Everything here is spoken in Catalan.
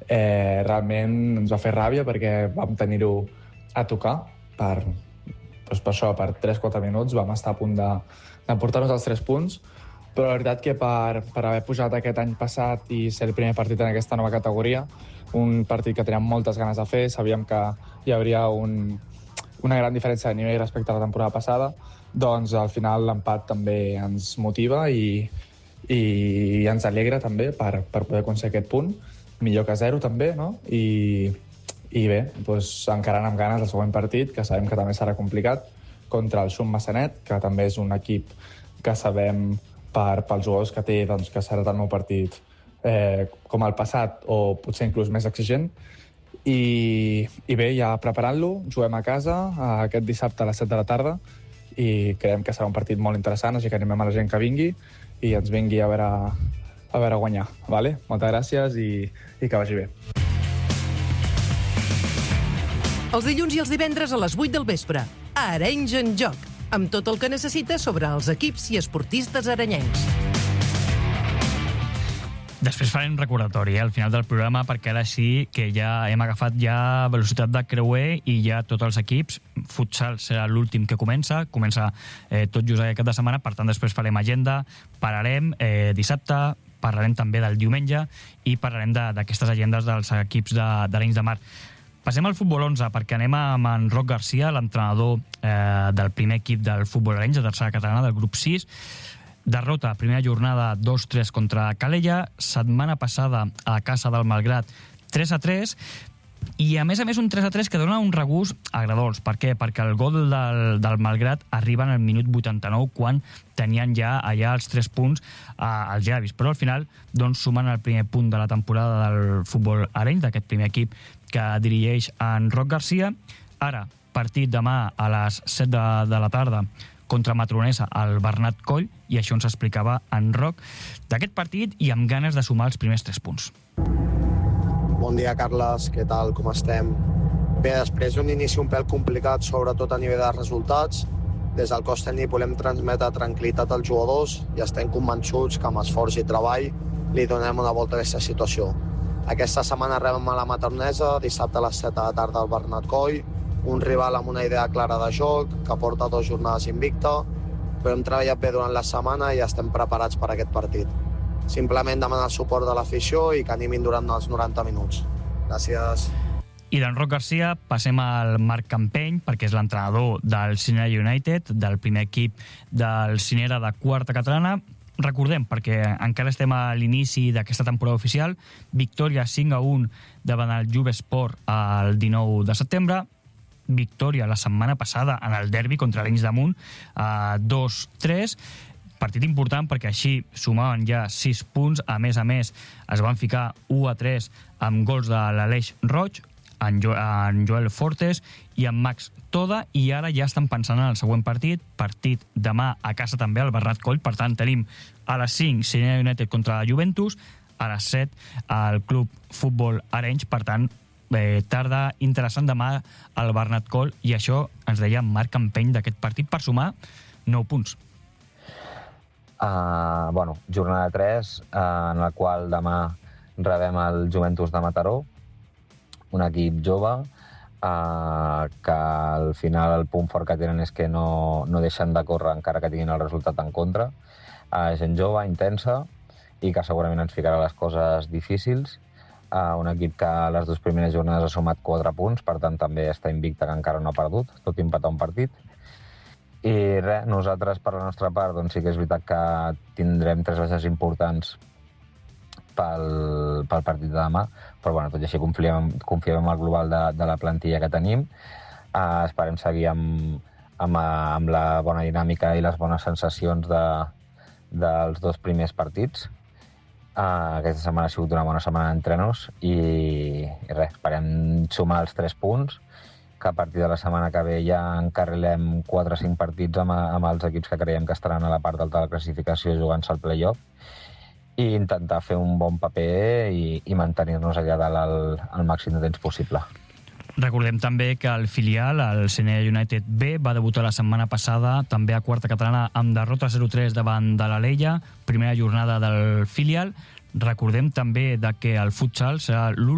realment ens va fer ràbia perquè vam tenir-ho a tocar per això, per 3-4 minuts vam estar a punt de portar-nos els 3 punts, però la veritat que per haver pujat aquest any passat i ser el primer partit en aquesta nova categoria, un partit que teníem moltes ganes de fer, sabíem que hi hauria una gran diferència de nivell respecte a la temporada passada, doncs al final l'empat també ens motiva i ens alegra també per poder aconseguir aquest punt, millor que 0 també, no? I bé, doncs, encarant amb ganes el següent partit, que sabem que també serà complicat, contra el Sum Massanet, que també és un equip que sabem pels jugadors que té, doncs, que serà el meu partit com el passat o potser inclús més exigent. I bé, ja preparant-lo, juguem a casa aquest dissabte a les 7 de la tarda i creiem que serà un partit molt interessant, així que animem a la gent que vingui i ens vingui a veure guanyar. Vale? Moltes gràcies i que vagi bé. Els dilluns i els divendres a les 8 del vespre, a Arenys en Joc, amb tot el que necessites sobre els equips i esportistes arenyencs. Després farem recordatori al final del programa, perquè ara sí que ja hem agafat velocitat de creuer i ja tots els equips. Futsal serà l'últim que comença tot just aquest cap de setmana, per tant després farem agenda, pararem dissabte, parlarem també del diumenge i parlarem d'aquestes agendes dels equips d'Arenys de Mar. Passem al futbol 11, perquè anem amb en Roc Garcia, l'entrenador del primer equip del futbol Arenys, de tercera catalana, del grup 6. Derrota, primera jornada 2-3 contra Calella, setmana passada a casa del Malgrat 3-3, i a més un 3-3 que dona un regust agradolç. Per què? Perquè el gol del Malgrat arriba en el minut 89, quan tenien ja allà els 3 punts als llavis, però al final doncs sumen el primer punt de la temporada del futbol Arenys, d'aquest primer equip que dirigeix en Roc Garcia. Ara, partit demà a les 7 de la tarda contra Matronesa al Bernat Coll, i això ens explicava en Roc d'aquest partit i amb ganes de sumar els primers 3 punts. Bon dia, Carles, què tal, com estem? Bé, després d'un inici un pèl complicat, sobretot a nivell de resultats, des del cos tècnic volem transmetre tranquil·litat als jugadors i estem convençuts que amb esforç i treball li donem una volta a aquesta situació. Aquesta setmana rebem a la Matronesa, dissabte a les 7 de la tarda al Bernat Coll, un rival amb una idea clara de joc, que porta 2 jornades invicta, però hem treballat bé durant la setmana i estem preparats per a aquest partit. Simplement demanar el suport de l'afició i que animin durant els 90 minuts. Gràcies. I d'en Roc Garcia passem al Marc Campeny, perquè és l'entrenador del Cinera United, del primer equip del Cinera de quarta catalana. Recordem, perquè encara estem a l'inici d'aquesta temporada oficial, victòria 5-1 davant el Jovesport el 19 de setembre, victòria la setmana passada en el derbi contra l'Arenys de Munt, 2-3, partit important perquè així sumaven ja 6 punts, a més es van ficar 1-3 amb gols de l'Aleix Roig, en Joel Fortes i en Max Toda, i ara ja estan pensant en el següent partit demà a casa també al Bernat Coll. Per tant tenim a les 5 Cinera United contra la Juventus, a les 7 el Club Futbol Arenys. Per tant, tarda interessant demà al Bernat Coll, i això ens deia Marc Campeny d'aquest partit per sumar 9 punts. Jornada 3, en la qual demà rebem el Juventus de Mataró, un equip jove, que al final el punt fort que tenen és que no deixen de córrer encara que tinguin el resultat en contra. Gent jove, intensa, i que segurament ens ficarà les coses difícils. Un equip que a les 2 primeres jornades ha sumat 4 punts, per tant també està invicta, que encara no ha perdut, tot i empatar un partit. I res, nosaltres per la nostra part doncs sí que és veritat que tindrem 3 baixes importants pel partit de demà, però tot i així confiem en el global de la plantilla que tenim. Esperem seguir amb la bona dinàmica i les bones sensacions dels 2 primers partits. Aquesta setmana ha sigut una bona setmana d'entrenos i res, esperem sumar els 3 punts, que a partir de la setmana que ve ja encarrilem 4 o 5 partits amb els equips que creiem que estaran a la part alta de la classificació jugant-se al play-off, i intentar fer un bon paper i mantenir-nos allà dalt el màxim de temps possible. Recordem també que el filial, el Cinera United B, va debutar la setmana passada també a quarta catalana amb derrota 0-3 davant de l'Alella, primera jornada del filial. Recordem també que el futsal serà l'últim